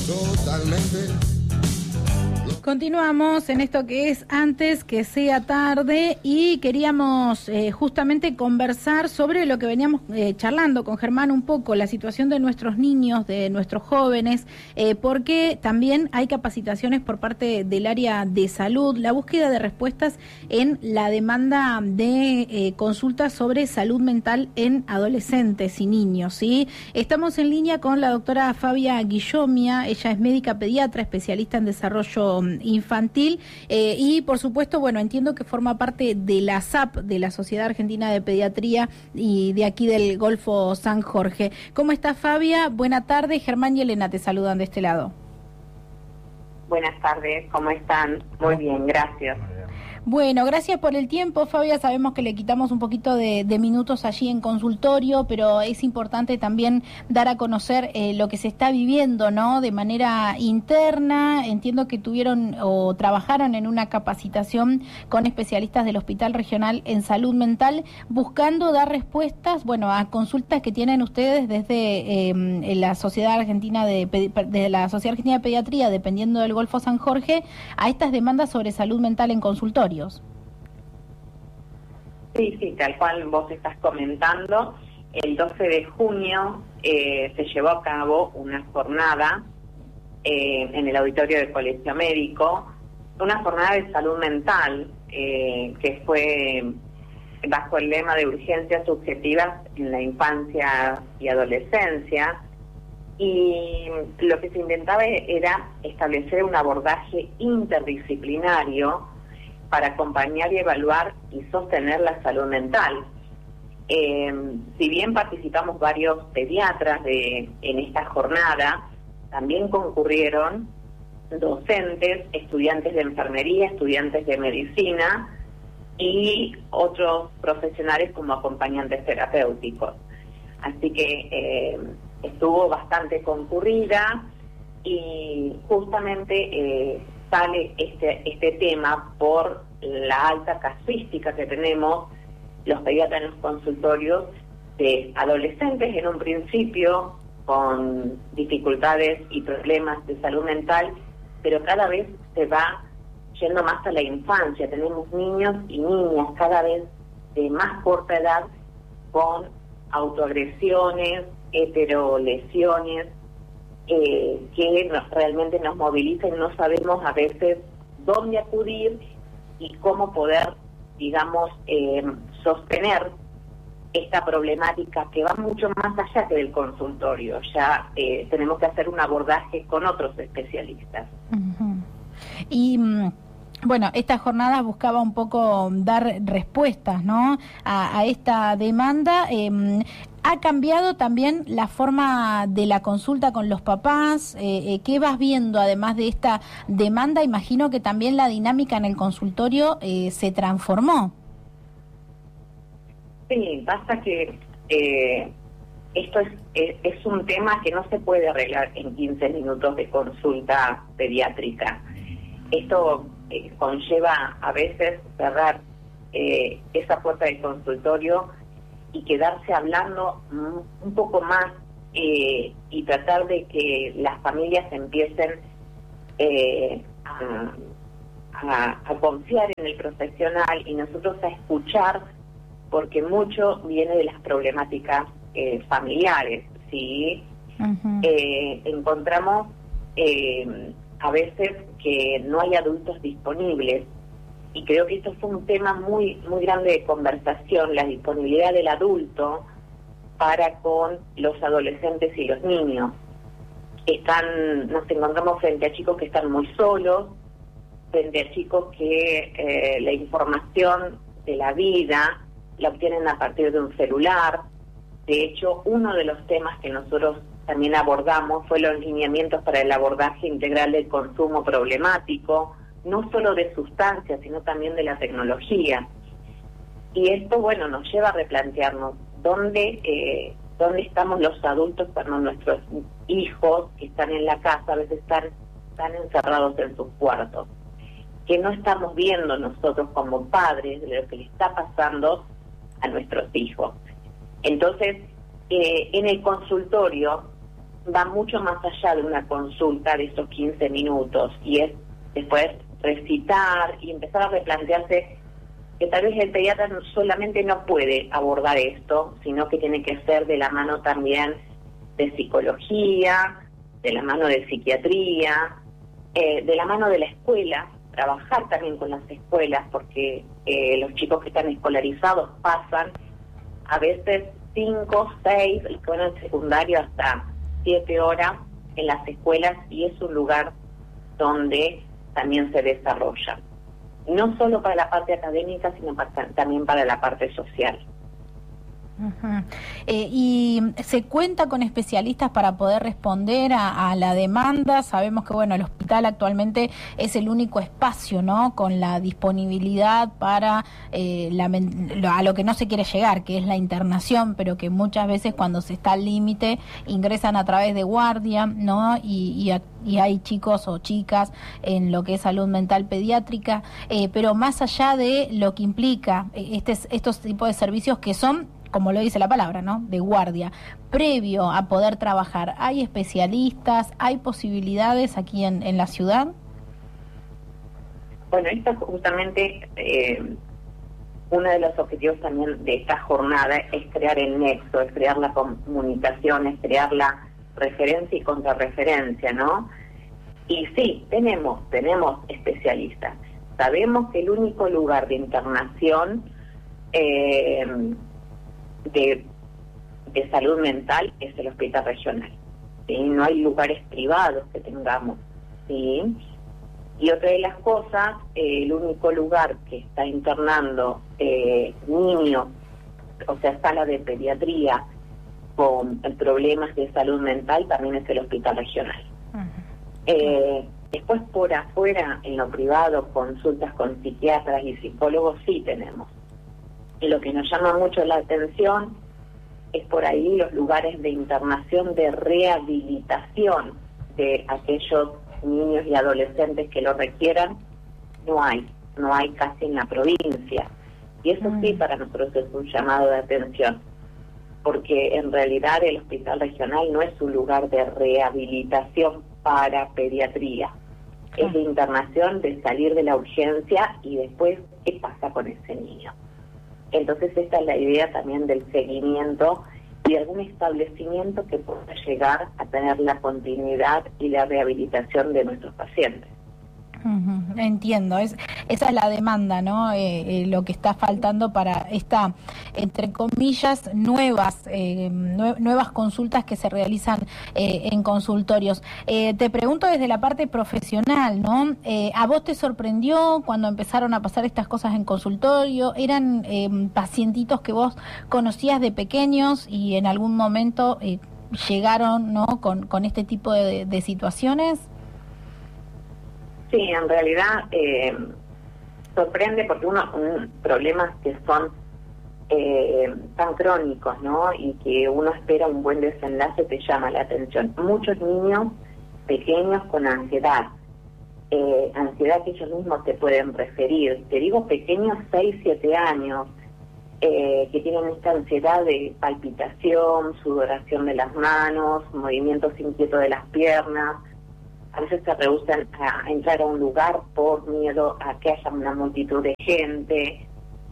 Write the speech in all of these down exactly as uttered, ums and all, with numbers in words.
totalmente. Continuamos en esto que es Antes que sea tarde y queríamos eh, justamente conversar sobre lo que veníamos eh, charlando con Germán un poco, la situación de nuestros niños, de nuestros jóvenes, eh, porque también hay capacitaciones por parte del área de salud, la búsqueda de respuestas en la demanda de eh, consultas sobre salud mental en adolescentes y niños, ¿sí? Estamos en línea con la doctora Fabia Guillomia, ella es médica pediatra, especialista en desarrollo infantil eh, y por supuesto, bueno, entiendo que forma parte de la S A P, de la Sociedad Argentina de Pediatría y de aquí del Golfo San Jorge. ¿Cómo está, Fabia? Buena tarde, Germán y Elena te saludan de este lado. Buenas tardes, ¿cómo están? Muy bien, gracias. Bueno, gracias por el tiempo, Fabia. Sabemos que le quitamos un poquito de, de minutos allí en consultorio, pero es importante también dar a conocer eh, lo que se está viviendo, ¿no? De manera interna. Entiendo que tuvieron o trabajaron en una capacitación con especialistas del Hospital Regional en Salud Mental, buscando dar respuestas, bueno, a consultas que tienen ustedes desde eh, la Sociedad Argentina de, de la Sociedad Argentina de Pediatría, dependiendo del Golfo San Jorge, a estas demandas sobre salud mental en consultorio. Sí, sí, tal cual vos estás comentando. El doce de junio eh, se llevó a cabo una jornada eh, en el auditorio del Colegio Médico, una jornada de salud mental eh, que fue bajo el lema de urgencias subjetivas en la infancia y adolescencia, y lo que se intentaba era establecer un abordaje interdisciplinario para acompañar y evaluar y sostener la salud mental. Eh, si bien participamos varios pediatras de, en esta jornada, también concurrieron docentes, estudiantes de enfermería, estudiantes de medicina y otros profesionales como acompañantes terapéuticos. Así que eh, estuvo bastante concurrida y justamente eh, sale este este tema por la alta casuística que tenemos los pediatras en los consultorios de adolescentes en un principio con dificultades y problemas de salud mental, pero cada vez se va yendo más a la infancia. Tenemos niños y niñas cada vez de más corta edad con autoagresiones, heterolesiones, Eh, que nos, realmente nos movilizan, no sabemos a veces dónde acudir y cómo poder, digamos, eh, sostener esta problemática que va mucho más allá que del consultorio. Ya eh, tenemos que hacer un abordaje con otros especialistas. Uh-huh. Y bueno, esta jornada buscaba un poco dar respuestas, ¿no?, a, a esta demanda. Eh, ¿Ha cambiado también la forma de la consulta con los papás? Eh, eh, ¿Qué vas viendo además de esta demanda? Imagino que también la dinámica en el consultorio eh, se transformó. Sí, pasa que eh, esto es, es, es un tema que no se puede arreglar en quince minutos de consulta pediátrica. Esto eh, conlleva a veces cerrar eh, esa puerta del consultorio y quedarse hablando un poco más eh, y tratar de que las familias empiecen eh, a, a, a confiar en el profesional y nosotros a escuchar, porque mucho viene de las problemáticas eh, familiares, ¿sí? Uh-huh. Eh, encontramos eh, a veces que no hay adultos disponibles. Y creo que esto fue un tema muy muy grande de conversación, la disponibilidad del adulto para con los adolescentes y los niños. Están, nos encontramos frente a chicos que están muy solos, frente a chicos que eh, la información de la vida la obtienen a partir de un celular. De hecho, uno de los temas que nosotros también abordamos fue los lineamientos para el abordaje integral del consumo problemático, no solo de sustancias, sino también de la tecnología. Y esto, bueno, nos lleva a replantearnos dónde, eh, dónde estamos los adultos cuando nuestros hijos que están en la casa a veces están, están encerrados en sus cuartos. Que no estamos viendo nosotros como padres de lo que le está pasando a nuestros hijos. Entonces, eh, en el consultorio va mucho más allá de una consulta de esos quince minutos, y es después recitar y empezar a replantearse que tal vez el pediatra no solamente no puede abordar esto, sino que tiene que ser de la mano también de psicología, de la mano de psiquiatría, eh, de la mano de la escuela, trabajar también con las escuelas, porque eh, los chicos que están escolarizados pasan a veces cinco, seis, el que van al secundario hasta siete horas en las escuelas, y es un lugar donde también se desarrolla, no solo para la parte académica, sino para, también para la parte social. Uh-huh. Eh, ¿Y se cuenta con especialistas para poder responder a, a la demanda? Sabemos que bueno, el hospital actualmente es el único espacio, ¿no?, con la disponibilidad para eh, la, a lo que no se quiere llegar, que es la internación, pero que muchas veces cuando se está al límite ingresan a través de guardia, ¿no? Y, y, a, y hay chicos o chicas en lo que es salud mental pediátrica, eh, pero más allá de lo que implica este, estos tipos de servicios que son, como lo dice la palabra, ¿no?, de guardia, previo a poder trabajar, ¿hay especialistas, hay posibilidades aquí en, en la ciudad? Bueno, esto justamente, eh, uno de los objetivos también de esta jornada es crear el nexo, es crear la comunicación, es crear la referencia y contrarreferencia, ¿no? Y sí, tenemos, tenemos especialistas. Sabemos que el único lugar de internación eh, De, de salud mental es el hospital regional, ¿sí? No hay lugares privados que tengamos, ¿sí? Y otra de las cosas, eh, el único lugar que está internando eh, niños, o sea, sala de pediatría con problemas de salud mental, también es el hospital regional. Uh-huh. eh, después por afuera, en lo privado, consultas con psiquiatras y psicólogos sí tenemos. Y lo que nos llama mucho la atención es por ahí los lugares de internación, de rehabilitación de aquellos niños y adolescentes que lo requieran. No hay, no hay casi en la provincia. Y eso sí para nosotros es un llamado de atención, porque en realidad el hospital regional no es un lugar de rehabilitación para pediatría. Es de internación, de salir de la urgencia y después, ¿qué pasa con ese niño? Entonces esta es la idea también del seguimiento y de algún establecimiento que pueda llegar a tener la continuidad y la rehabilitación de nuestros pacientes. Uh-huh, entiendo, es, esa es la demanda, ¿no? Eh, eh, lo que está faltando para esta, entre comillas, nuevas eh, nue- nuevas consultas que se realizan eh, en consultorios. Eh, te pregunto desde la parte profesional, ¿no? Eh, ¿A vos te sorprendió cuando empezaron a pasar estas cosas en consultorio? ¿Eran eh, pacientitos que vos conocías de pequeños y en algún momento eh, llegaron, ¿no?, con, con este tipo de, de situaciones? Sí, en realidad eh, sorprende porque uno un, problemas que son eh, tan crónicos, ¿no?, y que uno espera un buen desenlace, te llama la atención. Muchos niños pequeños con ansiedad, eh, ansiedad que ellos mismos te pueden referir. Te digo pequeños, seis, siete años, eh, que tienen esta ansiedad de palpitación, sudoración de las manos, movimientos inquietos de las piernas. A veces se rehúsan a entrar a un lugar por miedo a que haya una multitud de gente.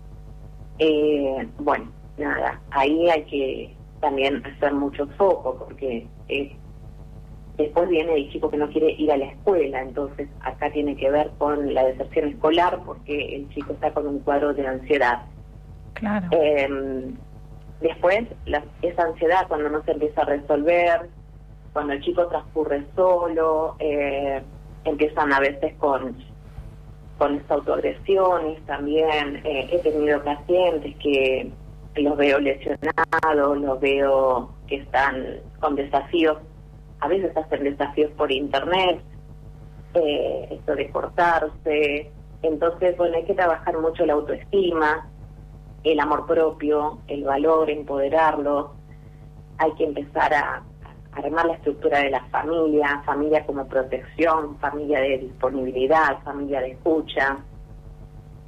Eh, bueno, nada, ahí hay que también hacer mucho foco, porque eh, después viene el chico que no quiere ir a la escuela, entonces acá tiene que ver con la deserción escolar, porque el chico está con un cuadro de ansiedad. Claro. Eh, después, la, esa ansiedad cuando no se empieza a resolver, cuando el chico transcurre solo, eh, empiezan a veces con, con estas autoagresiones también. Eh, he tenido pacientes que los veo lesionados, los veo que están con desafíos, a veces hacen desafíos por internet, eh, esto de cortarse. Entonces, bueno, hay que trabajar mucho la autoestima, el amor propio, el valor, empoderarlos. Hay que empezar a armar la estructura de la familia, familia como protección, familia de disponibilidad, familia de escucha.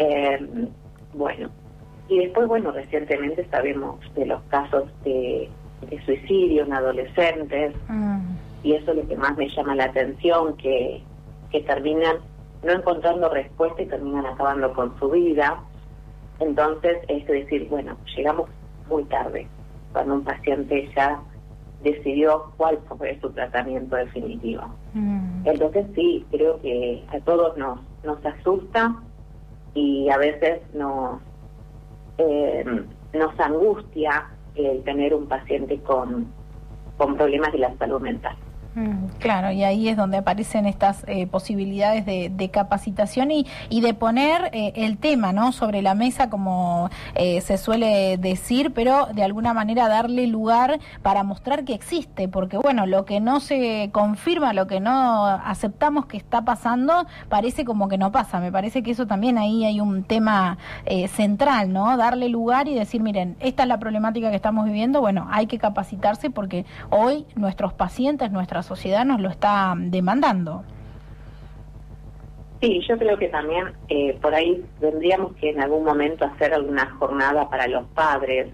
Eh, bueno, y después, bueno, recientemente sabemos de los casos de de suicidio en adolescentes, mm. y eso es lo que más me llama la atención, que, que terminan no encontrando respuesta y terminan acabando con su vida. Entonces, es decir, bueno, llegamos muy tarde, cuando un paciente ya decidió cuál fue su tratamiento definitivo. Mm. Entonces sí, creo que a todos nos, nos asusta y a veces nos, eh, nos angustia el tener un paciente con, con problemas de la salud mental. Claro, y ahí es donde aparecen estas eh, posibilidades de, de capacitación y, y de poner eh, el tema, ¿no?, sobre la mesa, como eh, se suele decir, pero de alguna manera darle lugar para mostrar que existe, porque bueno, lo que no se confirma, lo que no aceptamos que está pasando, parece como que no pasa. Me parece que eso también ahí hay un tema eh, central, ¿no?, darle lugar y decir, miren, esta es la problemática que estamos viviendo, bueno, hay que capacitarse porque hoy nuestros pacientes, nuestras sociedad nos lo está demandando. Sí, yo creo que también eh, por ahí tendríamos que en algún momento hacer alguna jornada para los padres,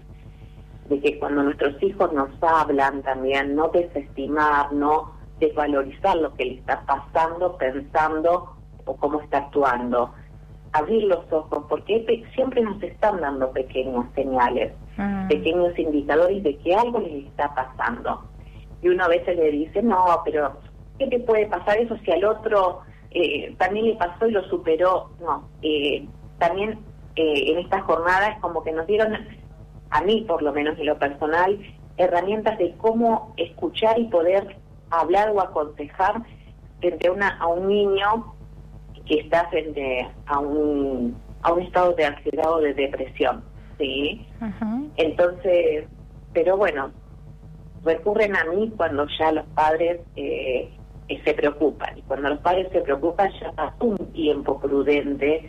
de que cuando nuestros hijos nos hablan también, no desestimar, no desvalorizar lo que le está pasando, pensando o cómo está actuando. Abrir los ojos, porque siempre nos están dando pequeñas señales, uh-huh. pequeños indicadores de que algo les está pasando. Y uno a veces le dice, no, pero ¿qué te puede pasar eso si al otro eh, también le pasó y lo superó? No, eh, también eh, en estas jornadas como que nos dieron, a mí por lo menos en lo personal, herramientas de cómo escuchar y poder hablar o aconsejar frente a, una, a un niño que está frente a un, a un estado de ansiedad o de depresión, ¿sí? Uh-huh. Entonces, pero bueno, recurren a mí cuando ya los padres eh, eh, se preocupan. Y cuando los padres se preocupan ya pasa un tiempo prudente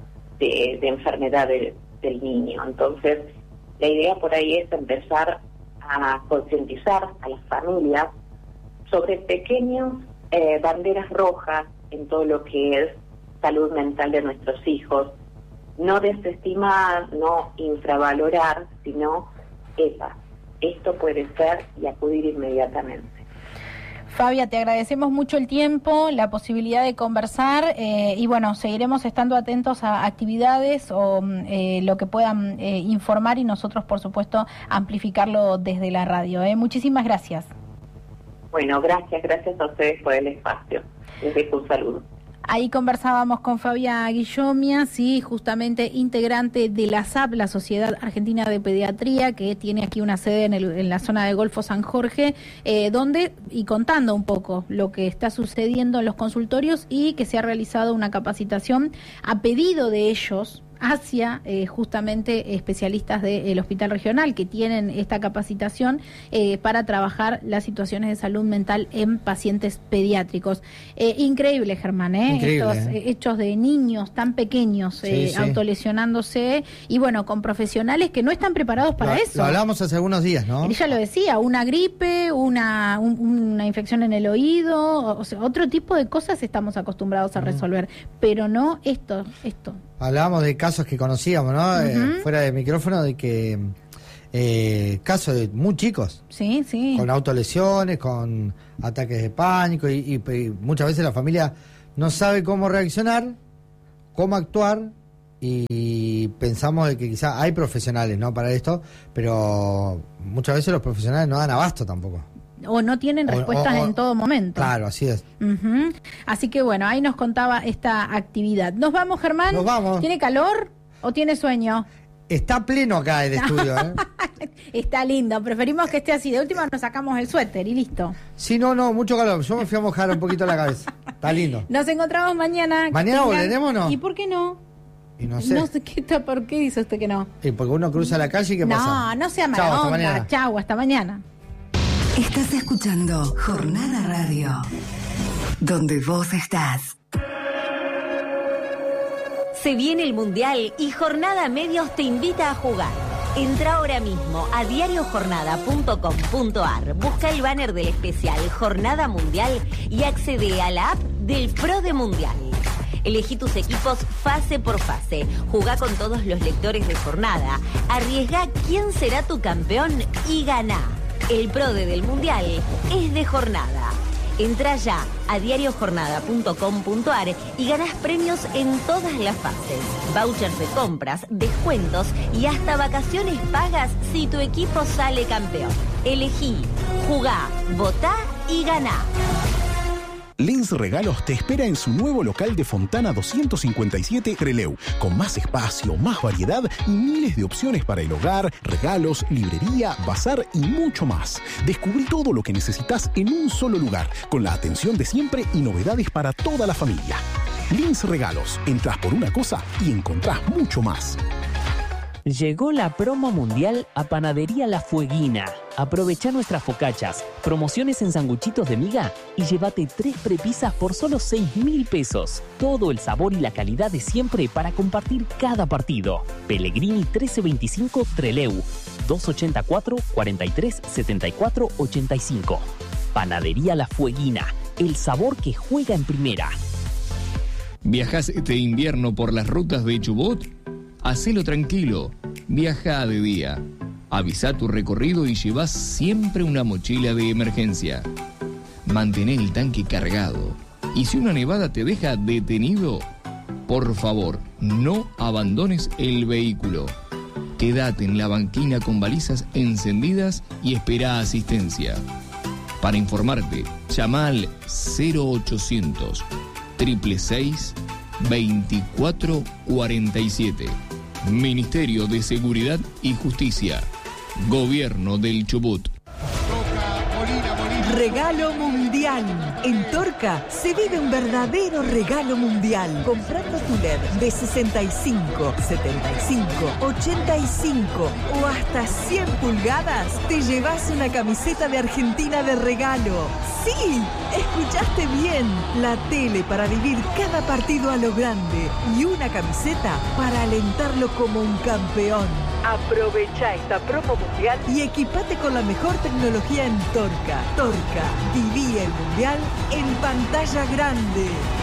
de, de enfermedad de, del niño. Entonces, la idea por ahí es empezar a concientizar a las familias sobre pequeñas eh, banderas rojas en todo lo que es salud mental de nuestros hijos. No desestimar, no infravalorar, sino epa, esto puede ser, y acudir inmediatamente. Fabia, te agradecemos mucho el tiempo, la posibilidad de conversar eh, y bueno, seguiremos estando atentos a actividades o eh, lo que puedan eh, informar y nosotros, por supuesto, amplificarlo desde la radio. ¿eh? Muchísimas gracias. Bueno, gracias, gracias a ustedes por el espacio. Les dejo un saludo. Ahí conversábamos con Fabia Guillomia, sí, justamente integrante de la S A P, la Sociedad Argentina de Pediatría, que tiene aquí una sede en, el, en la zona de Golfo San Jorge, eh, donde, y contando un poco lo que está sucediendo en los consultorios y que se ha realizado una capacitación a pedido de ellos hacia eh, justamente especialistas del Hospital Regional que tienen esta capacitación eh, para trabajar las situaciones de salud mental en pacientes pediátricos. Eh, increíble, Germán, ¿eh? Increíble, estos ¿eh? hechos de niños tan pequeños eh, sí, sí. autolesionándose y bueno, con profesionales que no están preparados para lo, eso. Lo hablamos hace algunos días, ¿no? Ella lo decía, una gripe, una, un, una infección en el oído, o sea, otro tipo de cosas estamos acostumbrados a resolver, mm. pero no esto, esto. Hablábamos de casos que conocíamos, ¿no? Uh-huh. Eh, fuera de micrófono, de que eh, casos de muy chicos. Sí, sí. Con autolesiones, con ataques de pánico y, y, y muchas veces la familia no sabe cómo reaccionar, cómo actuar y pensamos de que quizá hay profesionales, ¿no? Para esto, pero muchas veces los profesionales no dan abasto tampoco. O no tienen respuestas o, o, o, en todo momento. Claro, así es. Uh-huh. Así que bueno, ahí nos contaba esta actividad. ¿Nos vamos, Germán? Nos vamos. ¿Tiene calor o tiene sueño? Está pleno acá el estudio, ¿eh? Está lindo, preferimos que esté así. De última nos sacamos el suéter y listo. Sí, no, no, mucho calor. Yo me fui a mojar un poquito la cabeza. Está lindo. Nos encontramos mañana. ¿Mañana volveremos o no? ¿Y por qué no? Y no sé. No sé qué está, ¿por qué dice usted que no? Y porque uno cruza la calle y ¿qué no, pasa? No, no sea mala Chau, onda. hasta Chau, hasta mañana. Estás escuchando Jornada Radio, donde vos estás. Se viene el Mundial y Jornada Medios te invita a jugar. Entra ahora mismo a diario jornada punto com punto ar, busca el banner del especial Jornada Mundial y accede a la app del Pro de Mundial. Elegí tus equipos fase por fase, jugá con todos los lectores de jornada, arriesgá quién será tu campeón y ganá. El PRODE del Mundial es de Jornada. Entrá ya a diario jornada punto com punto ar y ganás premios en todas las fases. Vouchers de compras, descuentos y hasta vacaciones pagas si tu equipo sale campeón. Elegí, jugá, votá y ganá. Lins Regalos te espera en su nuevo local de Fontana doscientos cincuenta y siete Trelew, con más espacio, más variedad y miles de opciones para el hogar, regalos, librería, bazar y mucho más. Descubrí todo lo que necesitas en un solo lugar, con la atención de siempre y novedades para toda la familia. Lins Regalos, entras por una cosa y encontrás mucho más. Llegó la promo mundial a Panadería La Fueguina. Aprovecha nuestras focachas, promociones en sanguchitos de miga y llévate tres prepisas por solo seis mil pesos. Todo el sabor y la calidad de siempre para compartir cada partido. Pellegrini trece veinticinco Trelew, dos ochenta y cuatro, cuarenta y tres, setenta y cuatro, ochenta y cinco. Panadería La Fueguina, el sabor que juega en primera. ¿Viajás este invierno por las rutas de Chubut? Hacelo tranquilo, viaja de día. Avisa tu recorrido y llevas siempre una mochila de emergencia. Mantén el tanque cargado. Y si una nevada te deja detenido, por favor, no abandones el vehículo. Quédate en la banquina con balizas encendidas y espera asistencia. Para informarte, llama al cero ochocientos, seiscientos sesenta y seis, veinticuatro cuarenta y siete. Ministerio de Seguridad y Justicia. Gobierno del Chubut. Regalo mundial. En Torca se vive un verdadero regalo mundial. Comprando tu L E D de sesenta y cinco, setenta y cinco, ochenta y cinco o hasta cien pulgadas, te llevas una camiseta de Argentina de regalo. ¡Sí! Escuchaste bien. La tele para vivir cada partido a lo grande y una camiseta para alentarlo como un campeón. Aprovecha esta promo mundial y equipate con la mejor tecnología en Torca. Torca, viví el mundial en pantalla grande.